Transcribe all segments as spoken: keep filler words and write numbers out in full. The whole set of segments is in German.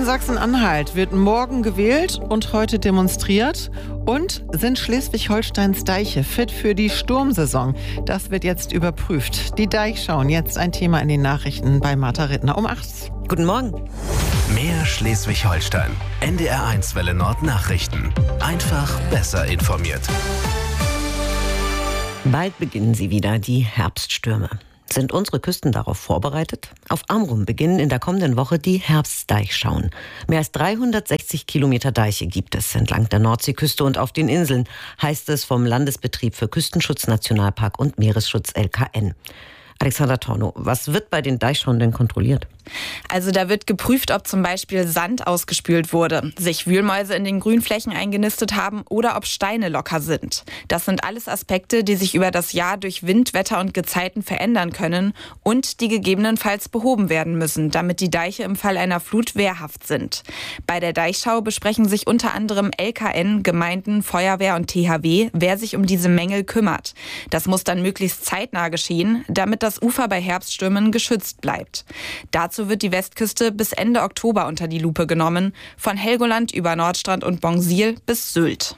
Sachsen-Anhalt wird morgen gewählt und heute demonstriert. Und sind Schleswig-Holsteins Deiche fit für die Sturmsaison? Das wird jetzt überprüft. Die Deichschauen, jetzt ein Thema in den Nachrichten bei Martha Rittner um acht. Guten Morgen. Mehr Schleswig-Holstein. N D R eins Welle Nord Nachrichten. Einfach besser informiert. Bald beginnen sie wieder, die Herbststürme. Sind unsere Küsten darauf vorbereitet? Auf Amrum beginnen in der kommenden Woche die Herbstdeichschauen. Mehr als dreihundertsechzig Kilometer Deiche gibt es entlang der Nordseeküste und auf den Inseln, heißt es vom Landesbetrieb für Küstenschutz, Nationalpark und Meeresschutz L K N. Alexandra Tornow, was wird bei den Deichschauen denn kontrolliert? Also da wird geprüft, ob zum Beispiel Sand ausgespült wurde, sich Wühlmäuse in den Grünflächen eingenistet haben oder ob Steine locker sind. Das sind alles Aspekte, die sich über das Jahr durch Wind, Wetter und Gezeiten verändern können und die gegebenenfalls behoben werden müssen, damit die Deiche im Fall einer Flut wehrhaft sind. Bei der Deichschau besprechen sich unter anderem L K N, Gemeinden, Feuerwehr und T H W, wer sich um diese Mängel kümmert. Das muss dann möglichst zeitnah geschehen, damit das Ufer bei Herbststürmen geschützt bleibt. Dazu wird die Westküste bis Ende Oktober unter die Lupe genommen, von Helgoland über Nordstrand und Bonsil bis Sylt.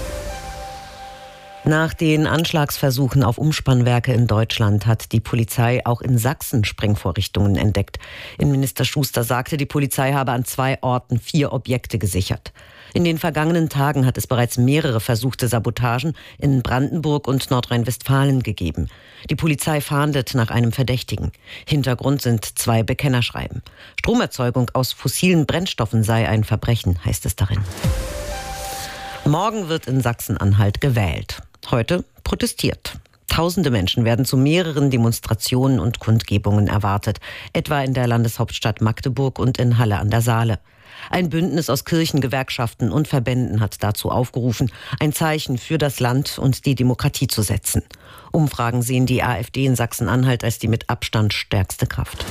Nach den Anschlagsversuchen auf Umspannwerke in Deutschland hat die Polizei auch in Sachsen Sprengvorrichtungen entdeckt. Innenminister Schuster sagte, die Polizei habe an zwei Orten vier Objekte gesichert. In den vergangenen Tagen hat es bereits mehrere versuchte Sabotagen in Brandenburg und Nordrhein-Westfalen gegeben. Die Polizei fahndet nach einem Verdächtigen. Hintergrund sind zwei Bekennerschreiben. Stromerzeugung aus fossilen Brennstoffen sei ein Verbrechen, heißt es darin. Morgen wird in Sachsen-Anhalt gewählt. Heute protestiert. Tausende Menschen werden zu mehreren Demonstrationen und Kundgebungen erwartet, etwa in der Landeshauptstadt Magdeburg und in Halle an der Saale. Ein Bündnis aus Kirchen, Gewerkschaften und Verbänden hat dazu aufgerufen, ein Zeichen für das Land und die Demokratie zu setzen. Umfragen sehen die AfD in Sachsen-Anhalt als die mit Abstand stärkste Kraft.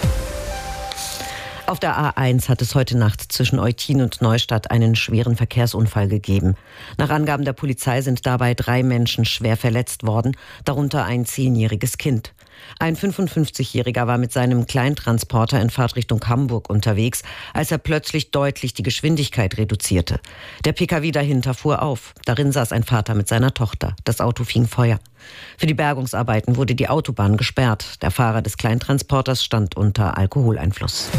Auf der A eins hat es heute Nacht zwischen Eutin und Neustadt einen schweren Verkehrsunfall gegeben. Nach Angaben der Polizei sind dabei drei Menschen schwer verletzt worden, darunter ein zehnjähriges Kind. Ein fünfundfünfzigjähriger war mit seinem Kleintransporter in Fahrtrichtung Hamburg unterwegs, als er plötzlich deutlich die Geschwindigkeit reduzierte. Der Pkw dahinter fuhr auf. Darin saß ein Vater mit seiner Tochter. Das Auto fing Feuer. Für die Bergungsarbeiten wurde die Autobahn gesperrt. Der Fahrer des Kleintransporters stand unter Alkoholeinfluss.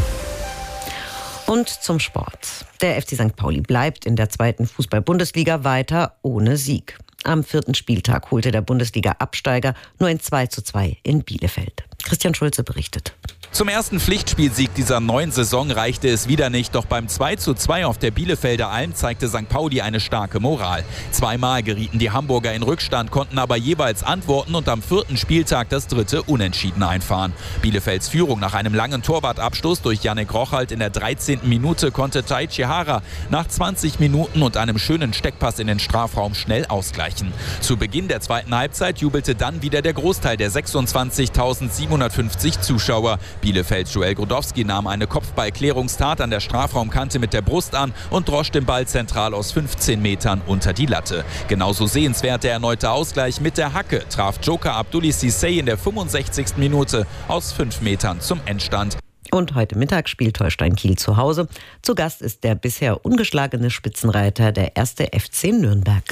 Und zum Sport. Der F C Sankt Pauli bleibt in der zweiten Fußball-Bundesliga weiter ohne Sieg. Am vierten Spieltag holte der Bundesliga-Absteiger nur ein zwei zu zwei in Bielefeld. Christian Schulze berichtet. Zum ersten Pflichtspielsieg dieser neuen Saison reichte es wieder nicht, doch beim zwei zu zwei auf der Bielefelder Alm zeigte Sankt Pauli eine starke Moral. Zweimal gerieten die Hamburger in Rückstand, konnten aber jeweils antworten und am vierten Spieltag das dritte Unentschieden einfahren. Bielefelds Führung nach einem langen Torwartabstoß durch Yannick Rochalt in der dreizehnten Minute konnte Taichi Hara nach zwanzig Minuten und einem schönen Steckpass in den Strafraum schnell ausgleichen. Zu Beginn der zweiten Halbzeit jubelte dann wieder der Großteil der sechsundzwanzigtausendsiebenhundertfünfzig Zuschauer. Bielefelds Joel Grodowski nahm eine Kopfballklärungstat an der Strafraumkante mit der Brust an und drosch den Ball zentral aus fünfzehn Metern unter die Latte. Genauso sehenswert der erneute Ausgleich mit der Hacke traf Joker Abdulli Cissé in der fünfundsechzigsten Minute aus fünf Metern zum Endstand. Und heute Mittag spielt Holstein Kiel zu Hause. Zu Gast ist der bisher ungeschlagene Spitzenreiter, der erste F C Nürnberg.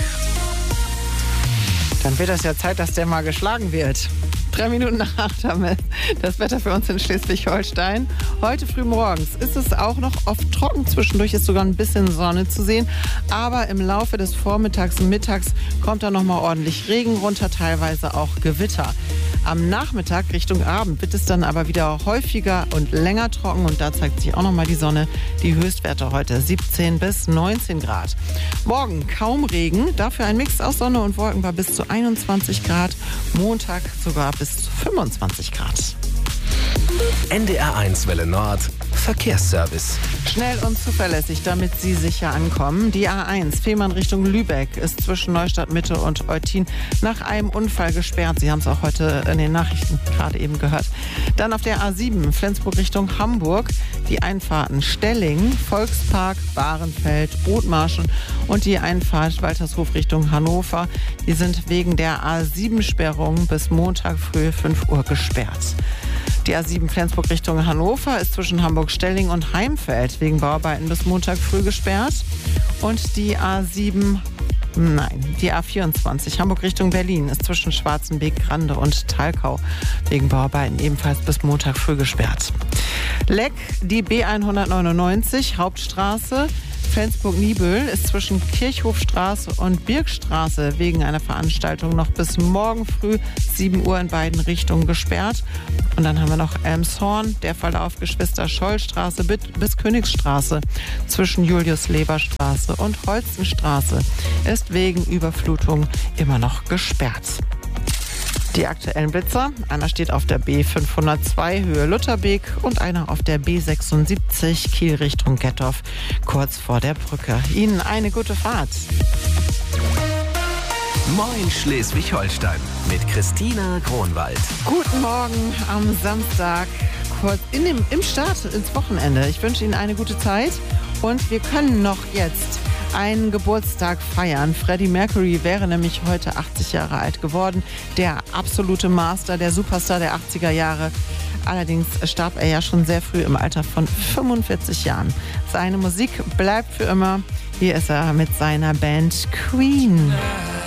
Dann wird das ja Zeit, dass der mal geschlagen wird. Drei Minuten nach acht haben wir das Wetter für uns in Schleswig-Holstein. Heute früh morgens ist es auch noch oft trocken. Zwischendurch ist sogar ein bisschen Sonne zu sehen. Aber im Laufe des Vormittags und Mittags kommt da noch mal ordentlich Regen runter, teilweise auch Gewitter. Am Nachmittag Richtung Abend wird es dann aber wieder häufiger und länger trocken. Und da zeigt sich auch noch mal die Sonne. Die Höchstwerte heute siebzehn bis neunzehn Grad. Morgen kaum Regen, dafür ein Mix aus Sonne und Wolken bei bis zu einundzwanzig Grad. Montag sogar bis zu fünfundzwanzig Grad. N D R eins Welle Nord Verkehrsservice. Schnell und zuverlässig, damit Sie sicher ankommen. Die A eins Fehmarn Richtung Lübeck ist zwischen Neustadt Mitte und Eutin nach einem Unfall gesperrt. Sie haben es auch heute in den Nachrichten gerade eben gehört. Dann auf der A sieben Flensburg Richtung Hamburg die Einfahrten Stelling, Volkspark, Bahrenfeld, Othmarschen und die Einfahrt Waltershof Richtung Hannover. Die sind wegen der A sieben Sperrung bis Montag früh fünf Uhr gesperrt. Die A sieben Flensburg Richtung Hannover ist zwischen Hamburg-Stelling und Heimfeld wegen Bauarbeiten bis Montag früh gesperrt. Und die A sieben, nein, die A vierundzwanzig Hamburg Richtung Berlin ist zwischen Schwarzenbeek, Grande und Thalkau wegen Bauarbeiten ebenfalls bis Montag früh gesperrt. Leck, die B hundertneunundneunzig Hauptstraße Flensburg-Niebüll ist zwischen Kirchhofstraße und Birkstraße wegen einer Veranstaltung noch bis morgen früh sieben Uhr in beiden Richtungen gesperrt. Und dann haben wir noch Elmshorn, der Verlauf Geschwister-Scholl-Straße bis Königsstraße zwischen Julius-Leber-Straße und Holzenstraße ist wegen Überflutung immer noch gesperrt. Die aktuellen Blitzer, einer steht auf der B fünfhundertzwei Höhe Lutherbeek und einer auf der B sechsundsiebzig Kiel Richtung Gettorf, kurz vor der Brücke. Ihnen eine gute Fahrt. Moin Schleswig-Holstein mit Christina Kronwald. Guten Morgen am Samstag, kurz in dem, im Start ins Wochenende. Ich wünsche Ihnen eine gute Zeit und wir können noch jetzt einen Geburtstag feiern. Freddie Mercury wäre nämlich heute achtzig Jahre alt geworden. Der absolute Master, der Superstar der achtziger Jahre. Allerdings starb er ja schon sehr früh im Alter von fünfundvierzig Jahren. Seine Musik bleibt für immer. Hier ist er mit seiner Band Queen.